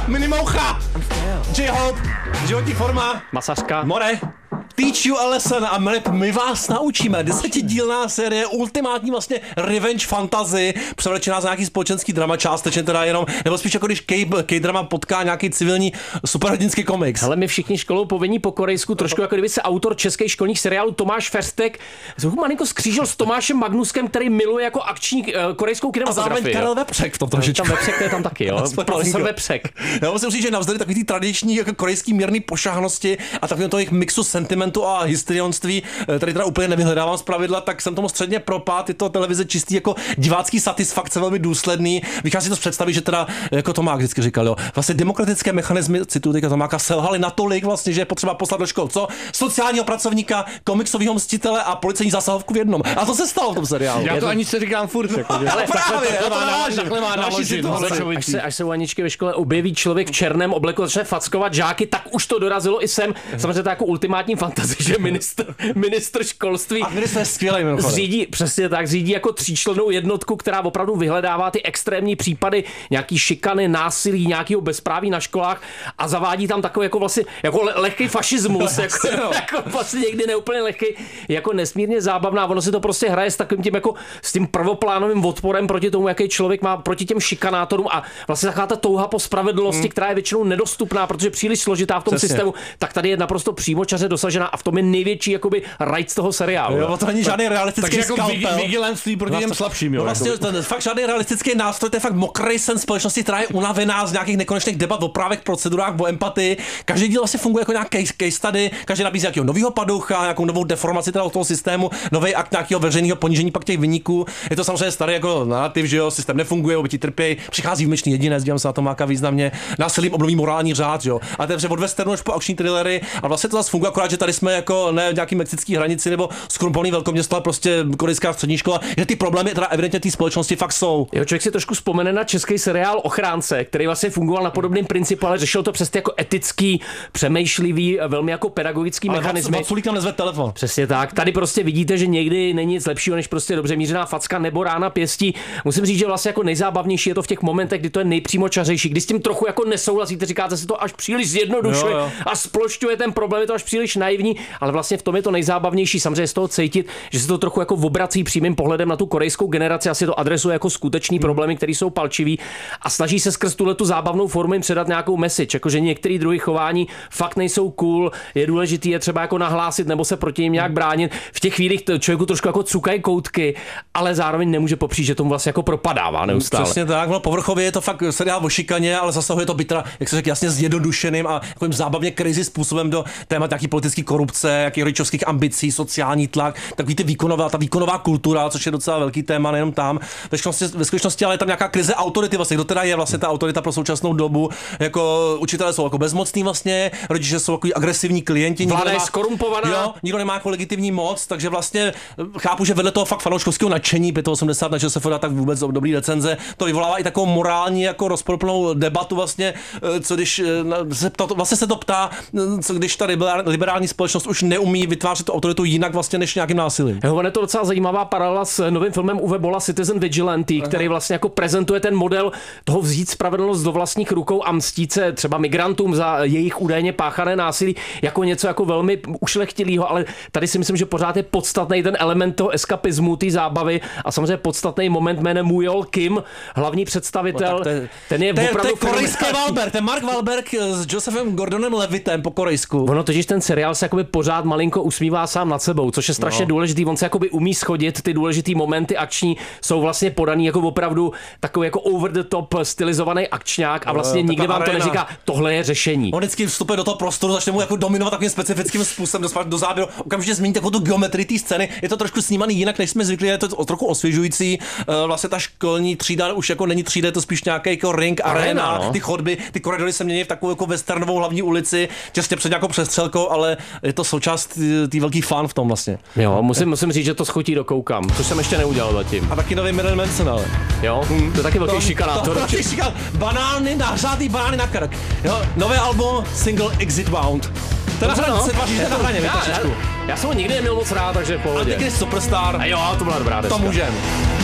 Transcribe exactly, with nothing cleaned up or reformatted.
Minimoucha! J-Hope, životní forma. Masařka. More. Teach you a lesson a my, my vás naučíme. Desetidílná série, ultimátní vlastně revenge fantasy, převlečená za nějaký společenský drama, částečně teda jenom, nebo spíš jako když K-drama potká nějaký civilní superhrdinský komiks. Ale my všichni školou povinní po korejsku, trošku jako kdyby se autor českých školních seriálů Tomáš Ferstek malinko skřížil s Tomášem Magnuskem, který miluje jako akční uh, korejskou kinematografii. A zároveň Karel Vepřek v tom trošičku. Tam Vepřek, to je tam taky, jo. Profesor Vepřek. Já musím říct, že navzdory takový ty tradiční jako korejský mírný pošahnosti a takového toho jejich mixu sentimentu a histrionství, tady teda úplně nevyhledávám z pravidla, tak jsem tomu středně propad, je to televize čistý jako divácký satisfakce, velmi důsledný. Vychází to z představy, že teda, jako Tomák vždycky říkal, jo, vlastně demokratické mechanismy, cituji teďka Tomáka, selhaly natolik vlastně, že je potřeba poslat do škol, co? Sociálního pracovníka, komiksového mstitele a policejní zásahovku v jednom. A to se stalo v tom seriálu. Já to ani se říkám furt. Jako, ale právě, takhle má naložit. Až se, až se u Aničky ve škole objeví člověk v černém obleku, začne fackovat žáky, tak už to dorazilo i sem. Samozřejmě to jako ultimátní fantazie, že ministr, ministr školství a ministr je skvělý, řídí, přesně tak, řídí jako tříčlennou jednotku, která opravdu vyhledává ty extrémní případy, nějaký šikany, násilí, nějakého bezpráví na školách a zavádí tam takový jako vlastně jako le, lehký fašismus, jako, jako vlastně někdy neúplně lehký, jako nesmírně zábavná. Ono si to prostě hraje s takovým tím jako s tím prvoplánovým odporem proti tomu, jaký člověk má, proti těm šikanátorům a vlastně taková ta touha po spravedlnosti, hmm. která je většinou nedostupná, protože je příliš složitá v tom Přesně. systému, tak tady je naprosto přímočaře dosažená a v tom je největší jakoby rajc toho seriálu. Jo, to není žádný realistický takže skalpel. jako vigilantství proti těm slabším, jo. No vlastně jako. ten fakt žádný realistický nástroj, to je fakt mokrý sen společnosti, která je unavená z nějakých nekonečných debat o právech, procedurách, o empatii. Každý díl vlastně funguje jako nějaký case study, každý nabízí nějakého nového padoucha, nějakou novou deformaci teda toho systému, nový akt nějakého veřejného ponížení pak těch viníků. Je to samozřejmě starý jako narrativ, že jo, systém nefunguje, oběti trpějí, přichází výjimečný jedinec, dívám se na Tomáka významně, násilím obnoví morální řád, jo. A takže od westernu až po akční thrillery a vlastně to zase funguje, akorát, že tady jsme jako ne v nějaký mexický hranici nebo skrumpolný velkoměsto, ale prostě korejská střední škola, že ty problémy teda evidentně té společnosti fakt jsou. Jo, člověk si trošku vzpomene na český seriál Ochránce, který vlastně fungoval na podobném principu, ale řešil to přes ty jako etický, přemýšlivý, velmi jako pedagogický ale mechanismy. Vaculík tam nezve telefon. Přesně tak. Tady prostě vidíte, že někdy není nic lepšího než prostě dobře mířená facka nebo rána pěstí. Musím říct, že vlastně jako nejzábavnější je to v těch momentech, kdy to je nejpřímočařejší, kdy s tím trochu jako nesouhlasíte, říkáte si to až příliš zjednodušuje a splošťuje ten problém, je to až příliš naivní, ale vlastně v tom je to nejzábavnější. Samozřejmě z toho cítit, že se to trochu jako obrací přímým pohledem na tu korejskou generaci, asi to adresuje jako skutečný problémy, které jsou palčivý a snaží se skrz tuhle tu zábavnou formu jim předat nějakou message, jakože některý druhy chování fakt nejsou cool, je důležitý je třeba jako nahlásit nebo se proti nim nějak bránit. V těch chvílích člověku trošku jako cukají koutky, ale zároveň nemůže popřít, že tomu vlastně jako propadává neustále. Přesně tak, no povrchově je to fakt seriál o šikaně, ale zasahuje to byt, jak se řekl, jasně zjednodušeným a takovým zábavně crazy způsobem do témat nějaký politické korupce, jakých rodičovských ambicí, sociální tlak, takový ty výkonová, ta výkonová kultura, což je docela velký téma, nejenom tam. Ve skutečnosti, ve skutečnosti ale je tam nějaká krize autority, vlastně, kdo teda je vlastně ta autorita pro současnou dobu. Jako učitelé jsou jako bezmocní vlastně, rodiče jsou jako agresivní klienti, vláda je skorumpovaná. Jo, nikdo nemá jako legitimní moc, takže vlastně chápu, že vedle toho fakt fanouškovského nadšení osmdesát pět na ČSFD tak vůbec dobrý recenze, to vyvolává i takovou morální jako rozporuplnou debatu vlastně, co když se to, vlastně se to ptá, co když ta liberální společnost už neumí vytvářet tu autoritu jinak vlastně než nějakým násilím. Jo, je to docela zajímavá paralela s novým filmem Uwe Bolla Citizen Vigilante, Aha. který vlastně jako prezentuje ten model toho vzít spravedlnost do vlastních rukou a mstít se třeba migrantům za jejich údajně páchané násilí jako něco jako velmi ušlechtilého, ale tady si myslím, že pořád je podstatný ten element toho eskapismu, té zábavy a samozřejmě podstatný moment jménem Mujol Kim, hlavní představitel. No, je, ten je to opravdu je korejský Wahlberg, ten Mark Wahlberg s Josephem Gordonem Levitem po korejsku. Ono totiž ten seriál se jakoby pořád malinko usmívá sám nad sebou, což je strašně no. důležitý. On se jakoby umí schodit, ty důležitý momenty akční jsou vlastně podaný jako opravdu takový jako over the top stylizovaný akčňák a vlastně no, nikdy vám arena. To neříká, tohle je řešení. On vždycky vstupuje do toho prostoru, začne mu jako dominovat takovým specifickým způsobem, do, do záběru, okamžitě změní takovou tu geometrii té scény. Je to trošku snímaný jinak, než jsme zvyklí, je to trochu osvěžující. Vlastně ta školní třída už jako není třída, je to spíš nějaký jako ring, arena, arena no. Ty chodby, ty koridory se mění v takovou jako westernovou hlavní ulici, těsně před nějakou přestřelkou, ale je to součást tý velký fan v tom vlastně. Jo, musím, musím říct, že to schutí do koukám, což jsem ještě neudělal zatím. A taky nový Marilyn Manson, ale. Jo, hmm. to je taky velký šikanátor. To, to, to, šikán, banány, nahřátý banány na krk. Jo, nové album, single Exit Bound. To je na hraně, se tváříš, že na hraně, já, já, já jsem ho nikdy neměl moc rád, takže v pohodě. Antikryst Superstar. A jo, to byla dobrá deska. To můžem.